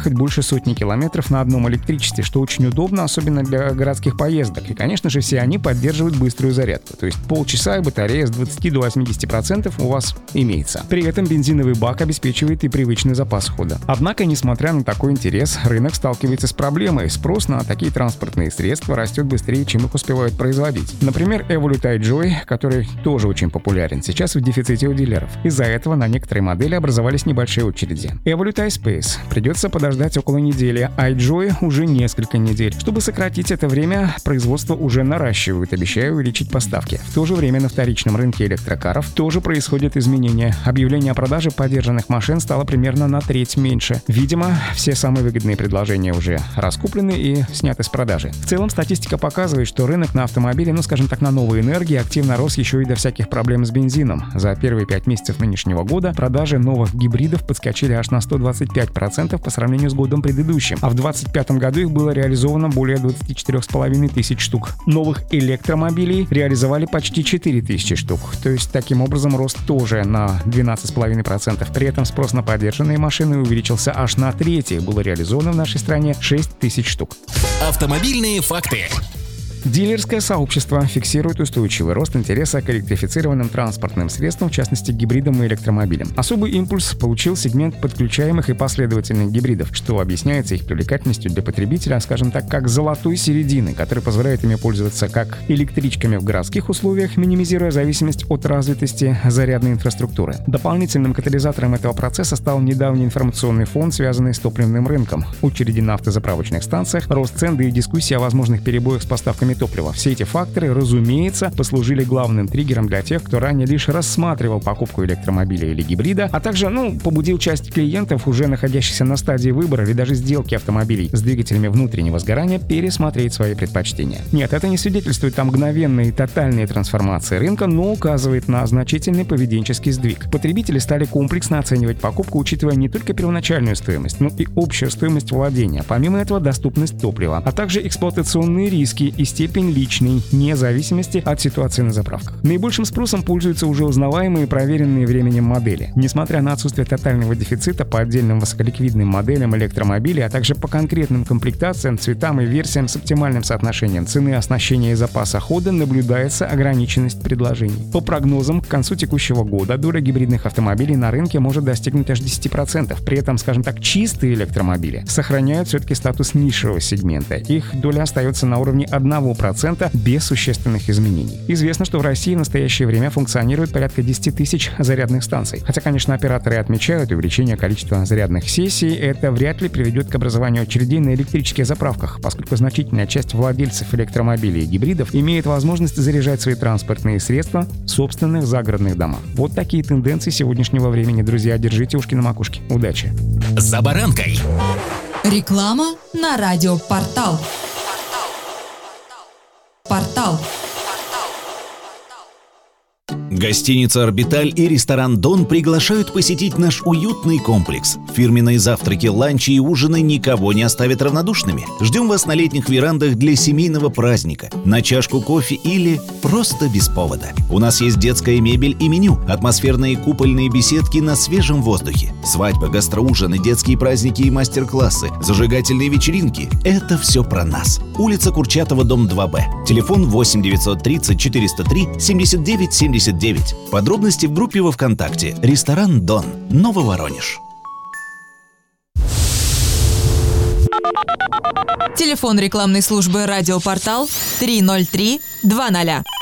проехать больше сотни километров на одном электричестве, что очень удобно, особенно для городских поездок. И, конечно же, все они поддерживают быструю зарядку. То есть полчаса и батарея с 20 до 80% у вас имеется. При этом бензиновый бак обеспечивает и привычный запас хода. Однако, несмотря на такой интерес, рынок сталкивается с проблемой. Спрос на такие транспортные средства растет быстрее, чем их успевают производить. Например, Evolute iJoy, который тоже очень популярен, сейчас в дефиците у дилеров. Из-за этого на некоторые модели образовались небольшие очереди. Evolute iSpace придется подождать около недели, а iJoy уже несколько недель. Чтобы сократить это время, производство уже наращивают, обещая увеличить поставки. В то же время на вторичном рынке электрокаров тоже происходят изменения. Объявление о продаже подержанных машин стало примерно на треть меньше. Видимо, все самые выгодные предложения уже раскуплены и сняты с продажи. В целом, статистика показывает, что рынок на автомобили, на новые энергии активно рос еще и до всяких проблем с бензином. За первые 5 месяцев нынешнего года продажи новых гибридов подскочили аж на 125% по сравнению с годом предыдущим, а в 2025 году их было реализовано более 24,5 тысяч штук. Новых электромобилей реализовали почти 4 тысячи штук, то есть таким образом рост тоже на 12,5%. При этом спрос на подержанные машины увеличился аж на треть, было реализовано в нашей стране 6 тысяч штук. Автомобильные факты. Дилерское сообщество фиксирует устойчивый рост интереса к электрифицированным транспортным средствам, в частности гибридам и электромобилям. Особый импульс получил сегмент подключаемых и последовательных гибридов, что объясняется их привлекательностью для потребителя, скажем так, как золотой середины, который позволяет ими пользоваться как электричками в городских условиях, минимизируя зависимость от развитости зарядной инфраструктуры. Дополнительным катализатором этого процесса стал недавний информационный фон, связанный с топливным рынком, очереди на автозаправочных станциях, рост цен, да и дискуссии о возможных перебоях с поставками топлива. Все эти факторы, разумеется, послужили главным триггером для тех, кто ранее лишь рассматривал покупку электромобиля или гибрида, а также, побудил часть клиентов, уже находящихся на стадии выбора или даже сделки автомобилей с двигателями внутреннего сгорания, пересмотреть свои предпочтения. Нет, это не свидетельствует о мгновенной и тотальной трансформации рынка, но указывает на значительный поведенческий сдвиг. Потребители стали комплексно оценивать покупку, учитывая не только первоначальную стоимость, но и общую стоимость владения. Помимо этого, доступность топлива, а также эксплуатационные риски и степень личной независимости от ситуации на заправках. Наибольшим спросом пользуются уже узнаваемые и проверенные временем модели. Несмотря на отсутствие тотального дефицита по отдельным высоколиквидным моделям электромобилей, а также по конкретным комплектациям, цветам и версиям с оптимальным соотношением цены, оснащения и запаса хода, наблюдается ограниченность предложений. По прогнозам, к концу текущего года доля гибридных автомобилей на рынке может достигнуть аж 10%. При этом, чистые электромобили сохраняют все-таки статус нишевого сегмента. Их доля остается на уровне 1% без существенных изменений. Известно, что в России в настоящее время функционирует порядка 10 тысяч зарядных станций. Хотя, конечно, операторы отмечают, увеличение количества зарядных сессий это вряд ли приведет к образованию очередей на электрических заправках, поскольку значительная часть владельцев электромобилей и гибридов имеет возможность заряжать свои транспортные средства в собственных загородных домах. Вот такие тенденции сегодняшнего времени, друзья. Держите ушки на макушке. Удачи! За баранкой. Реклама на радиопортал. Портал. Гостиница «Орбиталь» и ресторан «Дон» приглашают посетить наш уютный комплекс. Фирменные завтраки, ланчи и ужины никого не оставят равнодушными. Ждем вас на летних верандах для семейного праздника, на чашку кофе или просто без повода. У нас есть детская мебель и меню, атмосферные купольные беседки на свежем воздухе, свадьбы, гастроужины, детские праздники и мастер-классы, зажигательные вечеринки – это все про нас. Улица Курчатова, дом 2Б. Телефон 8 930 403 79 79. Подробности в группе во ВКонтакте «Ресторан Дон», Нововоронеж. Телефон рекламной службы «Радиопортал» 303 20.